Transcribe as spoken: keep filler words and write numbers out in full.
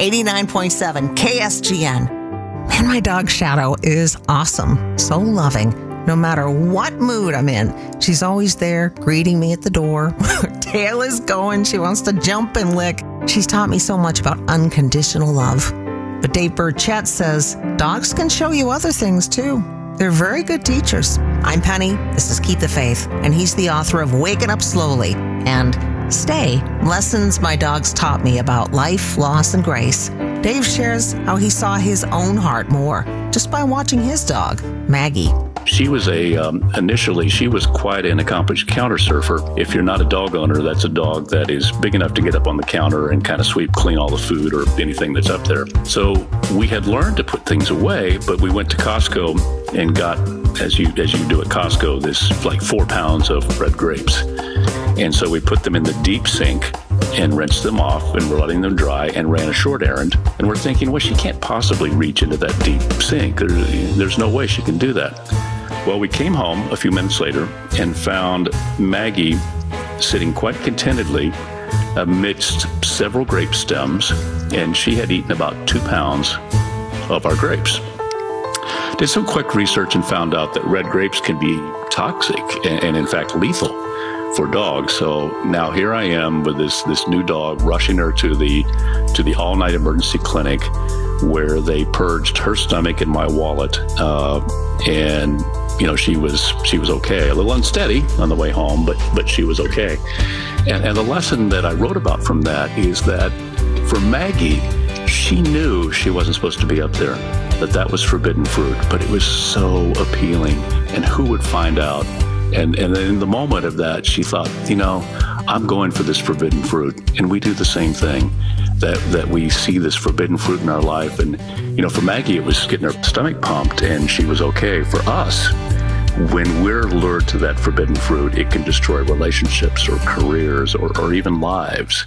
eighty-nine point seven K S G N. Man, my dog Shadow is awesome. So loving. No matter what mood I'm in, she's always there greeting me at the door. Her tail is going. She wants to jump and lick. She's taught me so much about unconditional love. But Dave Burchett says dogs can show you other things too. They're very good teachers. I'm Penny. This is Keep the Faith. And he's the author of Waking Up Slowly and Stay, Lessons My Dogs Taught Me About Life, Loss, and Grace. Dave shares how he saw his own heart more just by watching his dog, Maggie. She was a, um, initially, she was quite an accomplished counter surfer. If you're not a dog owner, that's a dog that is big enough to get up on the counter and kind of sweep clean all the food or anything that's up there. So we had learned to put things away, but we went to Costco and got, as you as you do at Costco, this like four pounds of red grapes. And so we put them in the deep sink and rinsed them off, and we're letting them dry, and ran a short errand. And we're thinking, well, she can't possibly reach into that deep sink. There's, there's no way she can do that. Well, we came home a few minutes later and found Maggie sitting quite contentedly amidst several grape stems, and she had eaten about two pounds of our grapes. Did some quick research and found out that red grapes can be toxic and, and in fact, lethal for dogs. So now here I am with this this new dog, rushing her to the to the all-night emergency clinic where they purged her stomach and my wallet, uh, and you know she was she was okay. A little unsteady on the way home, but but she was okay. And, and the lesson that I wrote about from that is that for Maggie, she knew she wasn't supposed to be up there, that that was forbidden fruit, but it was so appealing, and who would find out? And and in the moment of that, she thought, you know, I'm going for this forbidden fruit. And we do the same thing, that that we see this forbidden fruit in our life. And, you know, for Maggie, it was getting her stomach pumped and she was okay. For us, when we're lured to that forbidden fruit, it can destroy relationships or careers or, or even lives.